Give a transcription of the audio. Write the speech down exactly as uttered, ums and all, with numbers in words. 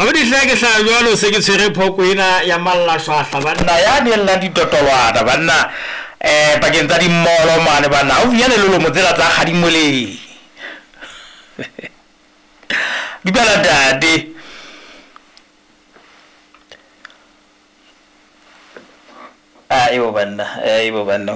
di hlake hla jwalo se ke tshwere phoko ena ya mallashwahla banna ya di la di totolwana banna eh pakeng tsa di molo mane banna o viane le lo mo tsela tsa gadimole di bala dade ah ibo banna eh ibo banna